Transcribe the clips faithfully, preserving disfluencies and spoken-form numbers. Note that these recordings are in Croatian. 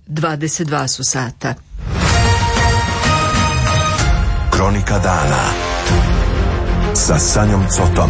dvadeset dva su sata. Kronika dana sa Sanjom Cotom.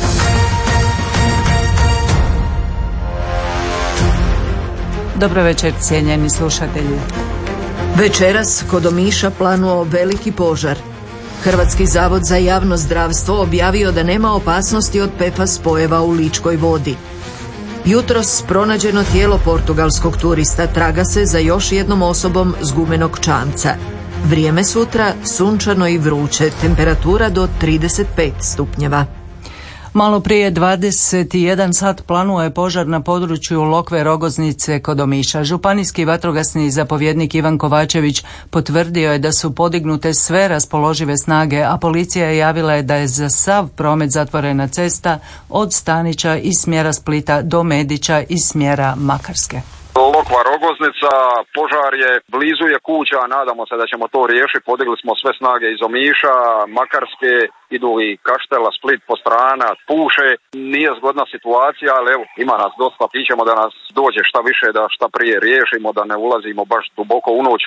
Dobro večer, cijenjeni slušatelji. Večeras kod Omiša planuo veliki požar. Hrvatski zavod za javno zdravstvo objavio da nema opasnosti od P F A S spojeva u Ličkoj vodi. Jutros pronađeno tijelo portugalskog turista, traga se za još jednom osobom s gumenog čamca. Vrijeme sutra sunčano i vruće, temperatura do trideset pet stupnjeva. Malo prije dvadeset jedan sat planuje požar na području Lokve Rogoznice kod Omiša. Županijski vatrogasni zapovjednik Ivan Kovačević potvrdio je da su podignute sve raspoložive snage, a policija je javila da je za sav promet zatvorena cesta od Stanića iz smjera Splita do Medića iz smjera Makarske. Lokva Rogoznica, požar je, blizu je kuća, nadamo se da ćemo to riješiti. Podigli smo sve snage iz Omiša, Makarske, idu i Kaštela, Split, Postrana, puše. Nije zgodna situacija, ali evo, ima nas dosta, tićemo da nas dođe šta više, da šta prije riješimo, da ne ulazimo baš duboko u noć.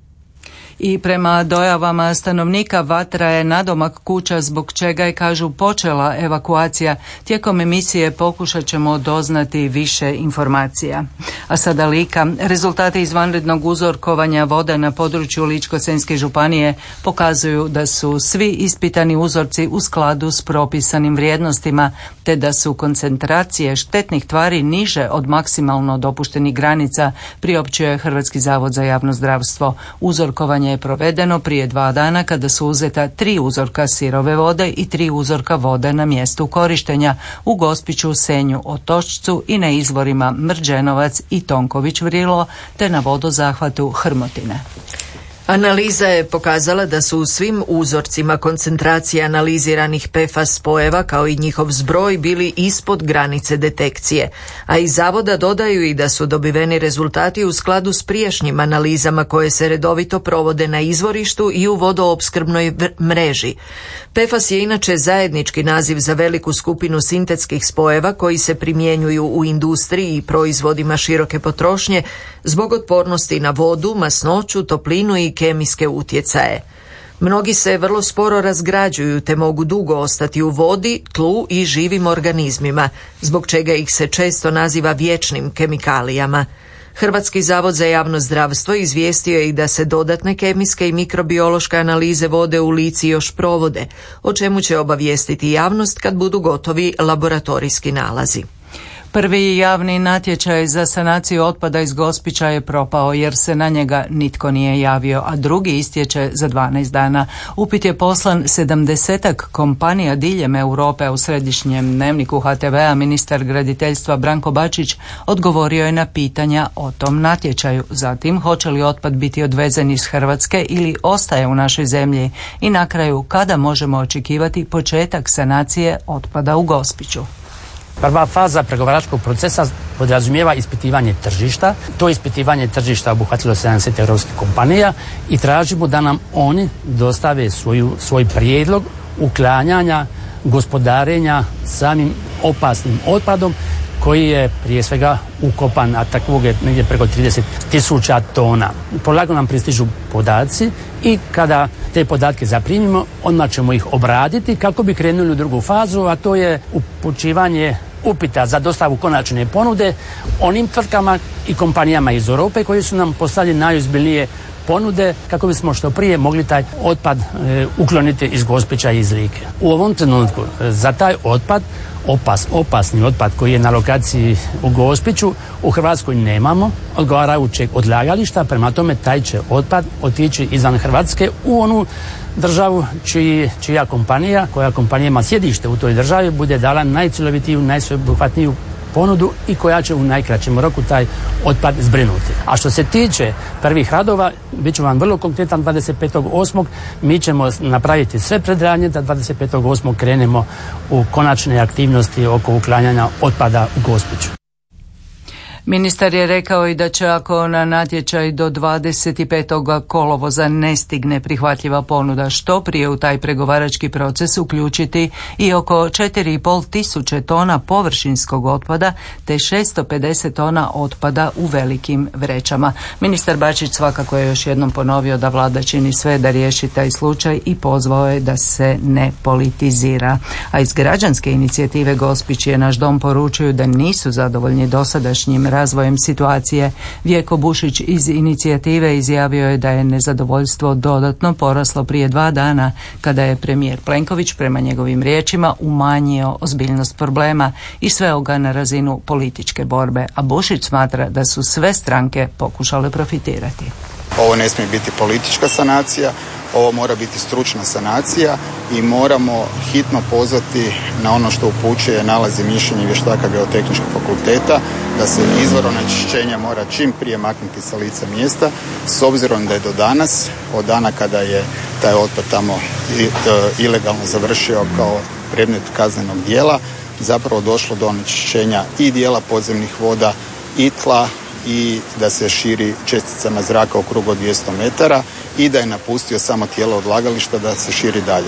I prema dojavama stanovnika vatra je nadomak kuća, zbog čega je, kažu, počela evakuacija. Tijekom emisije pokušat ćemo doznati više informacija. A sada Lika. Rezultati izvanrednog uzorkovanja vode na području Ličko-senjske županije pokazuju da su svi ispitani uzorci u skladu s propisanim vrijednostima, te da su koncentracije štetnih tvari niže od maksimalno dopuštenih granica, priopćuje Hrvatski zavod za javno zdravstvo. Uzorkovanje je provedeno prije dva dana kada su uzeta tri uzorka sirove vode i tri uzorka vode na mjestu korištenja u Gospiću, Senju, Otočcu i na izvorima Mrđenovac i Tonković Vrilo te na vodozahvatu Hrmotine. Analiza je pokazala da su u svim uzorcima koncentracije analiziranih P F A S spojeva kao i njihov zbroj bili ispod granice detekcije, a iz zavoda dodaju i da su dobiveni rezultati u skladu s prijašnjim analizama koje se redovito provode na izvorištu i u vodoopskrbnoj mreži. P F A S je inače zajednički naziv za veliku skupinu sintetskih spojeva koji se primjenjuju u industriji i proizvodima široke potrošnje zbog otpornosti na vodu, masnoću, toplinu i kemijske utjecaje. Mnogi se vrlo sporo razgrađuju te mogu dugo ostati u vodi, tlu i živim organizmima, zbog čega ih se često naziva vječnim kemikalijama. Hrvatski zavod za javno zdravstvo izvijestio je i da se dodatne kemijske i mikrobiološke analize vode u Lici još provode, o čemu će obavijestiti javnost kad budu gotovi laboratorijski nalazi. Prvi javni natječaj za sanaciju otpada iz Gospića je propao jer se na njega nitko nije javio, a drugi istječe za dvanaest dana. Upit je poslan sedamdesetak kompanija diljem Europe. U središnjem dnevniku H T V-a ministar graditeljstva Branko Bačić odgovorio je na pitanja o tom natječaju. Zatim, hoće li otpad biti odvezen iz Hrvatske ili ostaje u našoj zemlji? I na kraju, kada možemo očekivati početak sanacije otpada u Gospiću? Prva faza pregovaračkog procesa podrazumijeva ispitivanje tržišta. To ispitivanje tržišta obuhvatilo sedamdeset europskih kompanija i tražimo da nam oni dostave svoju, svoj prijedlog uklanjanja, gospodarenja samim opasnim otpadom koji je prije svega ukopan, a takvog je negdje preko trideset tisuća tona. Polako nam pristižu podaci i kada te podatke zaprimimo, odmah ćemo ih obraditi kako bi krenuli u drugu fazu, a to je upućivanje upita za dostavu konačne ponude onim tvrtkama i kompanijama iz Europe koji su nam poslali najozbiljnije ponude kako bismo što prije mogli taj otpad e, ukloniti iz Gospića i iz Like. U ovom trenutku e, za taj otpad, opas, opasni otpad koji je na lokaciji u Gospiću, u Hrvatskoj nemamo odgovarajućeg odlagališta, prema tome taj će otpad otići izvan Hrvatske u onu državu čiji, čija kompanija, koja kompanija ima sjedište u toj državi, bude dala najcjelovitiju, najsveobuhvatniju ponudu i koja će u najkraćem roku taj otpad zbrinuti. A što se tiče prvih radova, bit ću vam vrlo konkretan, dvadeset petog osmog mi ćemo napraviti sve predradnje da dvadeset petog osmog krenemo u konačne aktivnosti oko uklanjanja otpada u Gospiću. Ministar je rekao i da će ako na natječaj do dvadeset petog kolovoza ne stigne prihvatljiva ponuda što prije u taj pregovarački proces uključiti i oko četiri i pol tisuće tona površinskog otpada te šesto pedeset tona otpada u velikim vrećama. Ministar Bačić svakako je još jednom ponovio da vlada čini sve da riješi taj slučaj i pozvao je da se ne politizira. A iz građanske inicijative Gospić je Naš dom poručuju da nisu zadovoljni dosadašnjim razvojem situacije. Vjeko Bušić iz inicijative izjavio je da je nezadovoljstvo dodatno poraslo prije dva dana kada je premijer Plenković prema njegovim riječima umanjio ozbiljnost problema i sveo ga na razinu političke borbe, a Bušić smatra da su sve stranke pokušale profitirati. Ovo ne smije biti politička sanacija, ovo mora biti stručna sanacija i moramo hitno pozvati na ono što upućuje nalazi i mišljenje vještaka Geotehničkog fakulteta, da se izvor onečišćenja mora čim prije maknuti sa lica mjesta, s obzirom da je do danas, od dana kada je taj otpad tamo ilegalno završio kao predmet kaznenog djela, zapravo došlo do onečišćenja i dijela podzemnih voda i tla, i da se širi česticama zraka u krugu od dvjesto metara i da je napustio samo tijelo odlagališta da se širi dalje.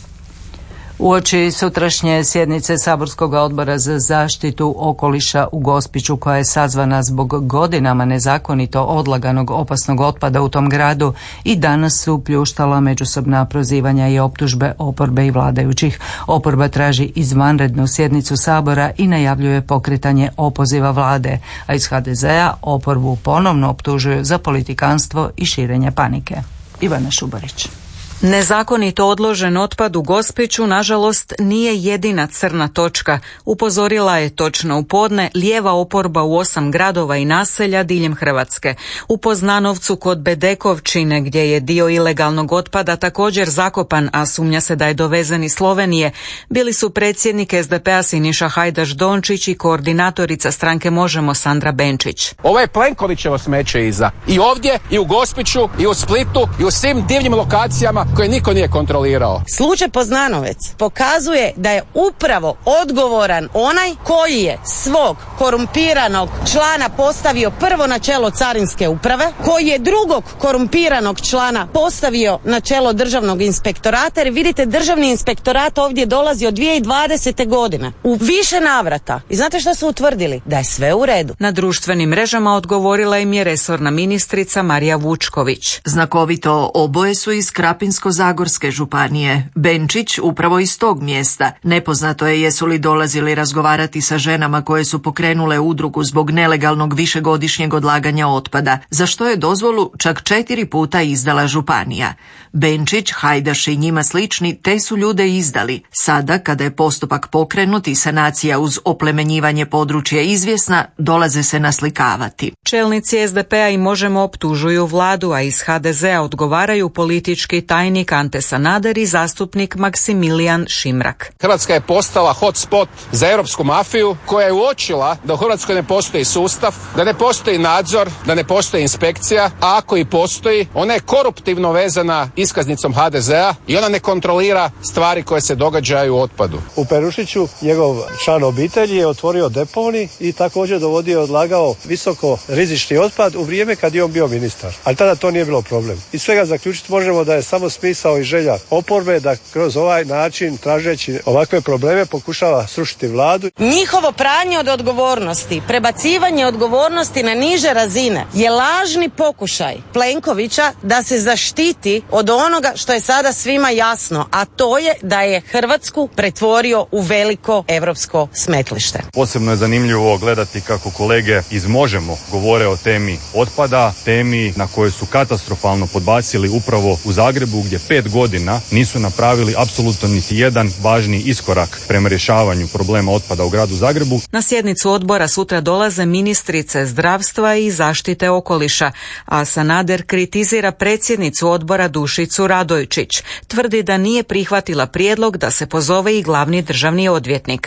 Uoči sutrašnje sjednice Saborskog odbora za zaštitu okoliša u Gospiću, koja je sazvana zbog godinama nezakonito odlaganog opasnog otpada u tom gradu, i danas su pljuštala međusobna prozivanja i optužbe oporbe i vladajućih. Oporba traži izvanrednu sjednicu Sabora i najavljuje pokretanje opoziva vlade, a iz ha de zea oporbu ponovno optužuju za politikanstvo i širenje panike. Ivana Šubarić. Nezakonito odložen otpad u Gospiću, nažalost, nije jedina crna točka. Upozorila je točno u podne lijeva oporba u osam gradova i naselja diljem Hrvatske. U Poznanovcu kod Bedekovčine, gdje je dio ilegalnog otpada također zakopan, a sumnja se da je dovezen iz Slovenije, bili su predsjednik es de pe a Siniša Hajdaš Dončić i koordinatorica stranke Možemo Sandra Benčić. Ovo je Plenkovićevo smeće iza. I ovdje, i u Gospiću, i u Splitu, i u svim divnim lokacijama koje niko nije kontrolirao. Slučaj Poznanovec pokazuje da je upravo odgovoran onaj koji je svog korumpiranog člana postavio prvo na čelo carinske uprave, koji je drugog korumpiranog člana postavio na čelo državnog inspektorata, jer vidite, državni inspektorat ovdje dolazi od dvije tisuće dvadesete godine. U više navrata. I znate što su utvrdili? Da je sve u redu. Na društvenim mrežama odgovorila im je resorna ministrica Marija Vučković. Znakovito, oboje su iz Krapinsko-zagorske županije. Benčić upravo iz tog mjesta. Nepoznato je jesu li dolazili razgovarati sa ženama koje su pokrenule udrugu zbog nelegalnog višegodišnjeg odlaganja otpada, za što je dozvolu čak četiri puta izdala županija. Benčić, Hajdaš i njima slični te su ljude izdali. Sada, kada je postupak pokrenut i sanacija uz oplemenjivanje područja izvjesna, dolaze se naslikavati. Čelnici es de pe a i Možemo optužuju vladu, a iz ha de zea odgovaraju politički tajnik Ante Sanader i zastupnik Maksimilijan Šimrak. Hrvatska je postala hotspot za europsku mafiju koja je uočila da u Hrvatskoj ne postoji sustav, da ne postoji nadzor, da ne postoji inspekcija, a ako i postoji, ona je koruptivno vezana iskaznicom ha de zea i ona ne kontrolira stvari koje se događaju u otpadu. U Perušiću njegov član obitelji je otvorio deponij i također dovodio i odlagao visoko rizični otpad u vrijeme kad je on bio ministar. Ali tada to nije bilo problem. Iz svega zaključiti možemo da je samo smisao i želja oporbe da kroz ovaj način, tražeći ovakve probleme, pokušava srušiti vladu. Njihovo pranje od odgovornosti, prebacivanje odgovornosti na niže razine je lažni pokušaj Plenkovića da se zaštiti od onoga što je sada svima jasno, a to je da je Hrvatsku pretvorio u veliko europsko smetlište. Posebno je zanimljivo gledati kako kolege iz Možemo govore o temi otpada, temi na kojoj su katastrofalno podbacili upravo u Zagrebu, gdje pet godina nisu napravili apsolutno niti jedan važni iskorak prema rješavanju problema otpada u gradu Zagrebu. Na sjednicu odbora sutra dolaze ministrice zdravstva i zaštite okoliša, a Sanader kritizira predsjednicu odbora Dušicu Radojčić. Tvrdi da nije prihvatila prijedlog da se pozove i glavni državni odvjetnik.